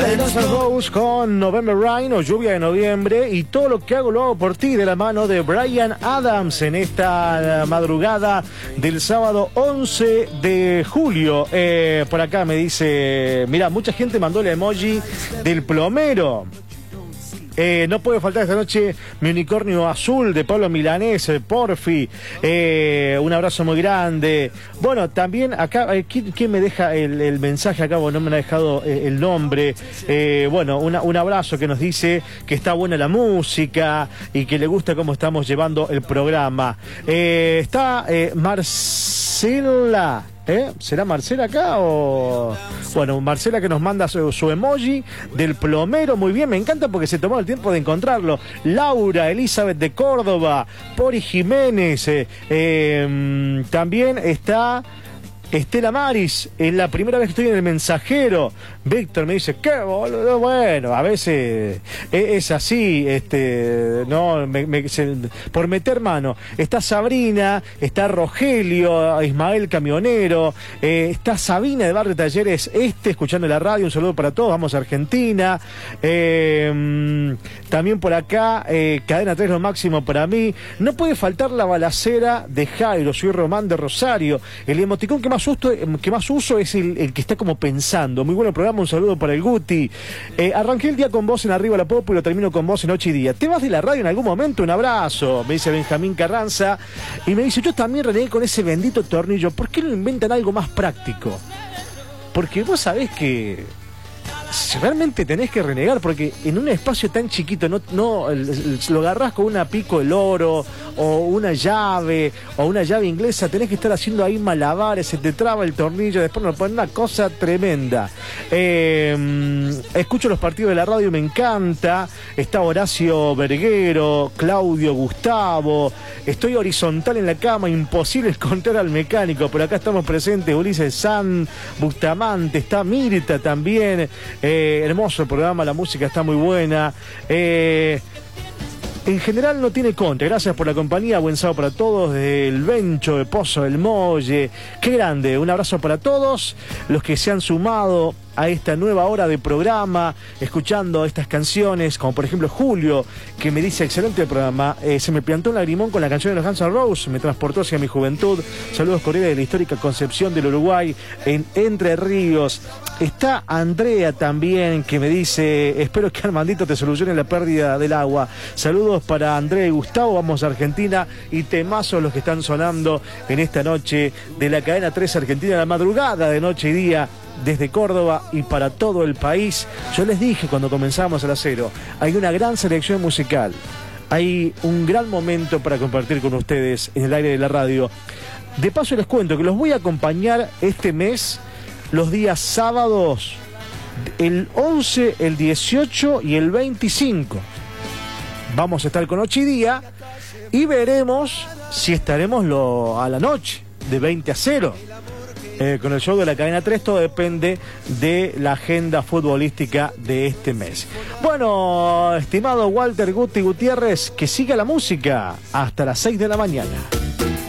Guns N' Roses con November Rain o Lluvia de Noviembre, y todo lo que hago lo hago por ti, de la mano de Bryan Adams en esta madrugada del sábado 11 de julio. Por acá me dice, mira, mucha gente mandó el emoji del plomero. No puede faltar esta noche mi unicornio azul de Pablo Milanés, Porfi. Un abrazo muy grande. Bueno, también acá, ¿quién me deja el mensaje acá? Bueno, no me ha dejado el nombre. Bueno, un abrazo que nos dice que está buena la música y que le gusta cómo estamos llevando el programa. Está Marcela. ¿Será Marcela acá o...? Bueno, Marcela que nos manda su emoji del plomero. Muy bien, me encanta porque se tomó el tiempo de encontrarlo. Laura, Elizabeth de Córdoba, Pori Jiménez. También está Estela Maris. Es la primera vez que estoy en El Mensajero. Víctor me dice, qué boludo. Bueno, a veces es así, no, por meter mano. Está Sabrina, está Rogelio, Ismael Camionero, está Sabina de Barrio Talleres escuchando la radio. Un saludo para todos, vamos a Argentina. También por acá, Cadena 3 lo máximo para mí. No puede faltar la balacera de Jairo, soy Román de Rosario. El emoticón que más uso es el que está como pensando. Muy bueno programa, un saludo para el Guti. Arranqué el día con vos en Arriba la Pop y lo termino con vos en Noche y Día. ¿Te vas de la radio en algún momento? Un abrazo, me dice Benjamín Carranza. Y me dice, yo también renegué con ese bendito tornillo. ¿Por qué no inventan algo más práctico? Porque vos sabés que si realmente tenés que renegar, porque en un espacio tan chiquito no lo agarrás con una pico el oro o una llave inglesa, tenés que estar haciendo ahí malabares, se te traba el tornillo, después nos ponen una cosa tremenda. Escucho los partidos de la radio, me encanta. Está Horacio Verguero, Claudio Gustavo. Estoy horizontal en la cama, imposible encontrar al mecánico, pero acá estamos presentes. Ulises San, Bustamante, está Mirta también. Hermoso el programa, la música está muy buena. En general no tiene contra. Gracias por la compañía, buen sábado para todos. Del Bencho, de Pozo del Molle. Qué grande, un abrazo para todos los que se han sumado a esta nueva hora de programa, escuchando estas canciones, como por ejemplo Julio, que me dice, excelente el programa, se me plantó un lagrimón con la canción de los Guns N' Roses, me transportó hacia mi juventud. Saludos cordiales de la histórica Concepción del Uruguay, en Entre Ríos. Está Andrea también, que me dice, espero que Armandito te solucione la pérdida del agua. Saludos para Andrea y Gustavo, vamos a Argentina, y temazos los que están sonando en esta noche de la Cadena 3 Argentina, la madrugada de Noche y Día, desde Córdoba y para todo el país. Yo les dije cuando comenzamos a las 0, hay una gran selección musical, hay un gran momento para compartir con ustedes en el aire de la radio. De paso les cuento que los voy a acompañar este mes, los días sábados, el 11, el 18 y el 25. Vamos a estar con Noche y Día y veremos si estaremos a la noche, de 20 a 0. Con el show de la Cadena 3, todo depende de la agenda futbolística de este mes. Bueno, estimado Walter Guti Gutiérrez, que siga la música hasta las 6 de la mañana.